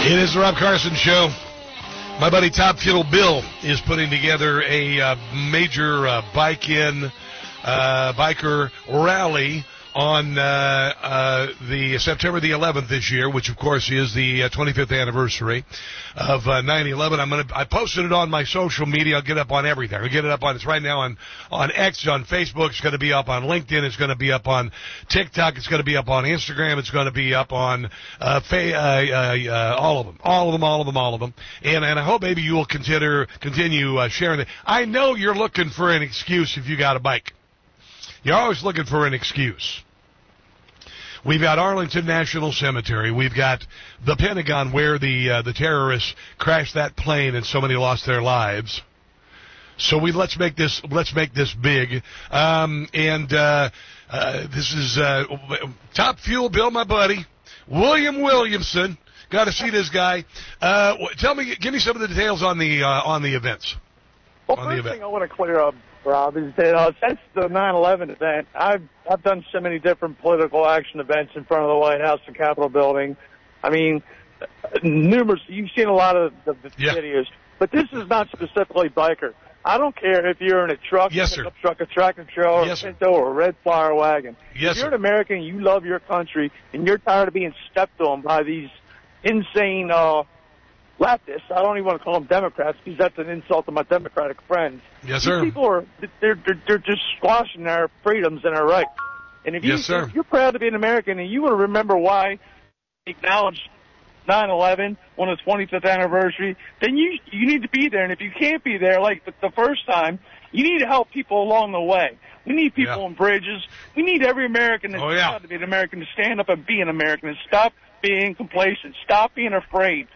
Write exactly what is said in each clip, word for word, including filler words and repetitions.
It is the Rob Carson Show. My buddy Top Fuel Bill is putting together a uh, major uh, bike-in uh, biker rally on uh, uh, the September the eleventh this year, which of course is the uh, twenty-fifth anniversary of uh, nine eleven. I'm gonna I posted it on my social media. I'll get it up on everything. I'll get it up on it's right now on on X, on Facebook. It's going to be up on LinkedIn. It's going to be up on TikTok. It's going to be up on Instagram. It's going to be up on uh, fa- uh, uh, uh, all of them, all of them, all of them, all of them. And and I hope maybe you will consider continue uh, sharing it. I know you're looking for an excuse if you got a bike. You're always looking for an excuse. We've got Arlington National Cemetery. We've got the Pentagon, where the uh, the terrorists crashed that plane and so many lost their lives. So we let's make this let's make this big. Um, and uh, uh, this is uh, Top Fuel Bill, my buddy William Williamson. Got to see this guy. Uh, tell me, give me some of the details on the uh, on the events. Well, on first the event. thing I want to clear up, Rob, is that uh, since the nine eleven event, I've I've done so many different political action events in front of the White House and Capitol building. I mean, numerous. You've seen a lot of the, the yeah. videos, but this is not specifically biker. I don't care if you're in a truck, yes, a sir. truck, a tractor trailer, yes, a Pinto, or a red flower wagon. Yes, if you're sir. an American, you love your country, and you're tired of being stepped on by these insane uh, leftists. I don't even want to call them Democrats because that's an insult to my Democratic friends. Yes, These sir. people are they're, they're they're just squashing our freedoms and our rights. And if, you, yes, sir. if you're proud to be an American and you want to remember why we acknowledge nine eleven on the twenty-fifth anniversary, then you you need to be there. And if you can't be there, like the, the first time, you need to help people along the way. We need people yeah. on bridges. We need every American that's oh, yeah. proud to be an American to stand up and be an American and stop being complacent. Stop being afraid.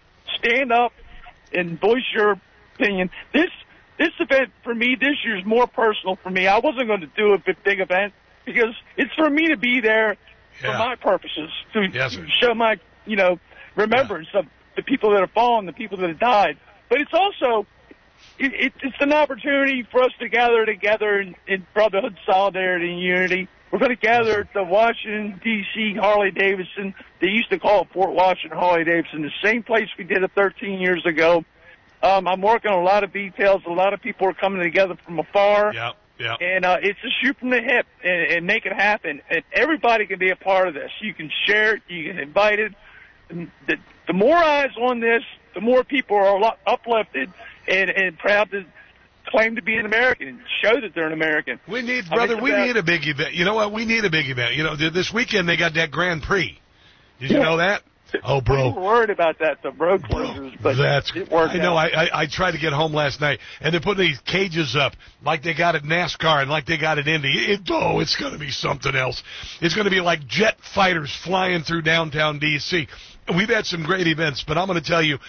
Stand up and voice your opinion. This this event for me this year is more personal for me. I wasn't going to do a big event because it's for me to be there yeah. for my purposes to yes, show my you know remembrance yeah. of the people that have fallen, the people that have died. But it's also it, it, it's an opportunity for us to gather together in, in brotherhood, solidarity, and unity. We're going to gather at the Washington, D C Harley-Davidson. They used to call it Fort Washington Harley-Davidson, the same place we did it thirteen years ago. Um, I'm working on a lot of details. A lot of people are coming together from afar. Yeah, yeah. And uh, it's a shoot from the hip and, and make it happen. And everybody can be a part of this. You can share it. You can invite it. And the, the more eyes on this, the more people are uplifted and, and proud to claim to be an American and show that they're an American. We need, brother, we need a big event. You know what? We need a big event. You know, this weekend they got that Grand Prix. Did you yeah. know that? Oh, bro. We were worried about that, the road closures, but that's, it worked I know. out. I, I, I tried to get home last night, and they're putting these cages up like they got at NASCAR and like they got at Indy. It, oh, it's going to be something else. It's going to be like jet fighters flying through downtown D C We've had some great events, but I'm going to tell you,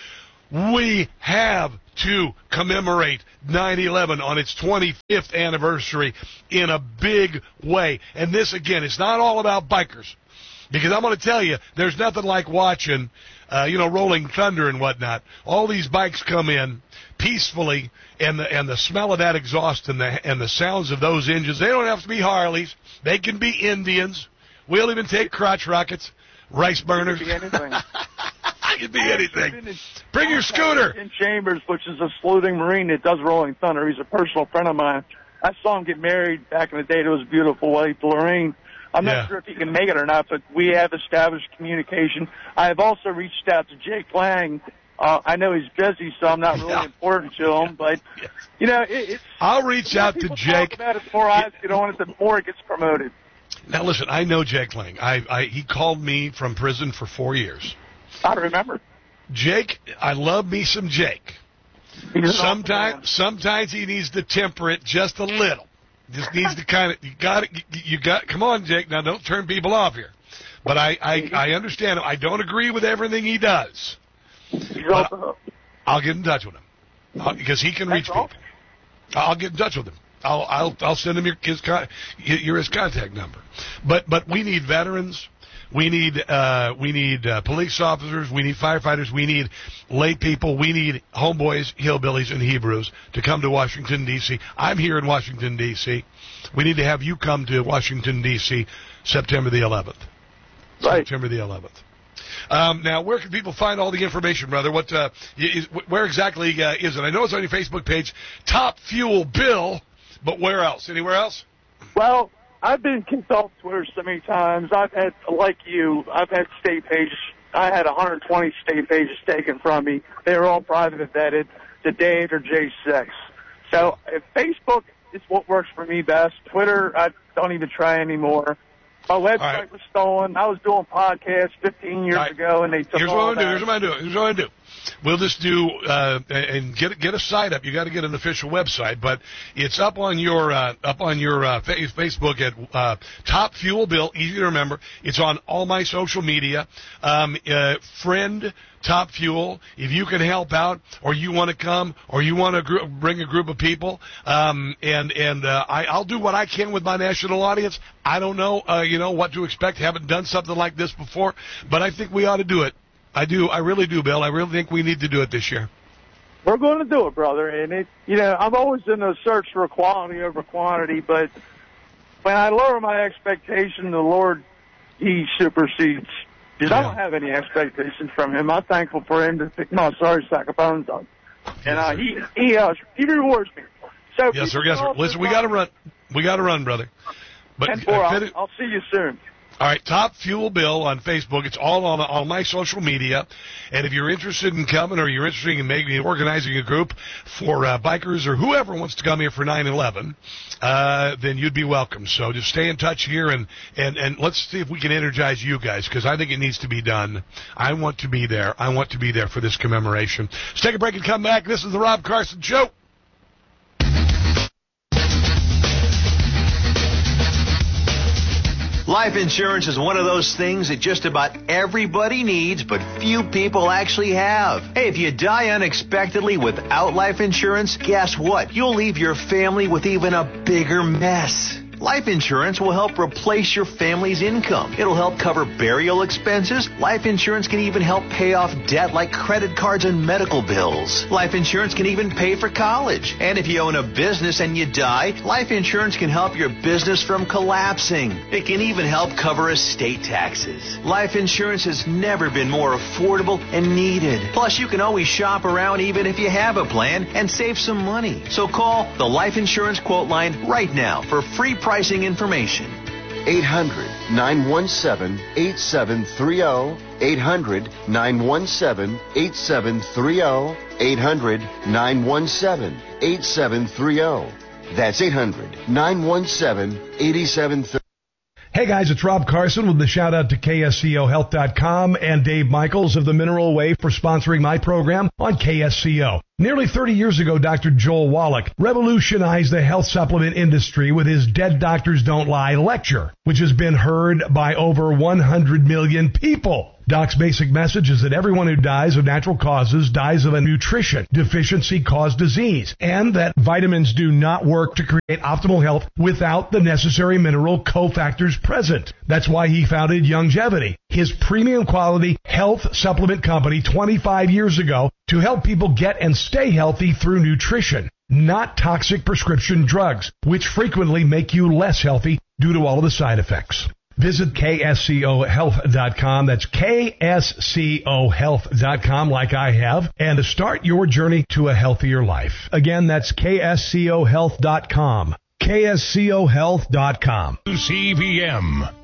we have to commemorate nine eleven on its twenty-fifth anniversary in a big way. And this, again, it's not all about bikers. Because I'm going to tell you, there's nothing like watching, uh, you know, Rolling Thunder and whatnot. All these bikes come in peacefully, and the and the smell of that exhaust and the and the sounds of those engines. They don't have to be Harleys. They can be Indians. We'll even take crotch rockets, rice burners. It could be anything. It could be anything. Bring your scooter. Ken Chambers, which is a saluting Marine that does Rolling Thunder. He's a personal friend of mine. I saw him get married back in the day. It was a beautiful way to Lorraine. I'm yeah. not sure if he can make it or not, but we have established communication. I have also reached out to Jake Lang. Uh, I know he's busy, so I'm not really yeah. important to him, but, yes. you know, it, it's... I'll reach out to Jake. Talk about it, the more eyes get on it, the more it gets promoted. Now, listen, I know Jake Lang. I, I, he called me from prison for four years. I remember. Jake, I love me some Jake. Sometimes, sometimes he needs to temper it just a little. Just needs to kind of, you got it, you got, come on, Jake, now don't turn people off here. But I, I, I understand him. I don't agree with everything he does. But I'll get in touch with him. I'll, because he can reach people. I'll get in touch with him. I'll, I'll, I'll send him your, his, your, his contact number. But, but we need veterans. We need, uh, we need, uh, police officers. We need firefighters. We need lay people. We need homeboys, hillbillies, and Hebrews to come to Washington, D C I'm here in Washington, D C We need to have you come to Washington, D C September the eleventh. Right. September the eleventh. Um, now, where can people find all the information, brother? What, uh, is, where exactly uh, is it? I know it's on your Facebook page, Top Fuel Bill, but where else? Anywhere else? Well, I've been kicked off Twitter so many times. I've had, like you, I've had state pages. I had one hundred twenty state pages taken from me. They were all private and vetted to Dave or J six. So if Facebook is what works for me best. Twitter, I don't even try anymore. My website right. was stolen. I was doing podcasts fifteen years right. ago, and they took Here's all what I'm that. do. Here's what I'm doing. Here's what I do. We'll just do uh, and get get a site up. You got to get an official website, but it's up on your uh, up on your uh, Facebook at uh, Top Fuel Bill. Easy to remember. It's on all my social media. Um, uh, friend Top Fuel. If you can help out, or you want to come, or you want to gr- bring a group of people, um, and and uh, I, I'll do what I can with my national audience. I don't know, uh, you know, what to expect. Haven't done something like this before, but I think we ought to do it. I do. I really do, Bill. I really think we need to do it this year. We're going to do it, brother. And it, you know, I'm always in the search for quality over quantity, but when I lower my expectation, the Lord, He supersedes. Because yeah. I don't have any expectations from Him. I'm thankful for Him to pick my sorry sack of bones on. And uh, He He uh, He rewards me. So yes, sir. Yes, sir. Listen, we got to run. We got to run, brother. But ten four, I'll, I'll see you soon. All right, Top Fuel Bill on Facebook. It's all on on my social media. And if you're interested in coming, or you're interested in maybe organizing a group for uh, bikers or whoever wants to come here for nine eleven, uh, then you'd be welcome. So just stay in touch here, and, and, and let's see if we can energize you guys, because I think it needs to be done. I want to be there. I want to be there for this commemoration. Let's take a break and come back. This is the Rob Carson Show. Life insurance is one of those things that just about everybody needs, but few people actually have. Hey, if you die unexpectedly without life insurance, guess what? You'll leave your family with even a bigger mess. Life insurance will help replace your family's income. It'll help cover burial expenses. Life insurance can even help pay off debt like credit cards and medical bills. Life insurance can even pay for college. And if you own a business and you die, life insurance can help your business from collapsing. It can even help cover estate taxes. Life insurance has never been more affordable and needed. Plus, you can always shop around even if you have a plan and save some money. So call the Life Insurance Quote Line right now for free pricing information. eight hundred, nine one seven, eight seven three zero. eight hundred, nine one seven, eight seven three zero. eight hundred, nine one seven, eight seven three zero. That's eight hundred, nine one seven, eight seven three zero. Hey guys, it's Rob Carson with the shout out to K S C O health dot com and Dave Michaels of the Mineral Way for sponsoring my program on K S C O. Nearly thirty years ago, Doctor Joel Wallach revolutionized the health supplement industry with his Dead Doctors Don't Lie lecture, which has been heard by over one hundred million people. Doc's basic message is that everyone who dies of natural causes dies of a nutrition deficiency caused disease, and that vitamins do not work to create optimal health without the necessary mineral cofactors present. That's why he founded Youngevity, his premium quality health supplement company twenty-five years ago, to help people get and stay healthy through nutrition, not toxic prescription drugs, which frequently make you less healthy due to all of the side effects. Visit K S C O health dot com. That's K S C O health dot com, like I have, and to start your journey to a healthier life. Again, that's K S C O health dot com. K S C O health dot com. C V M.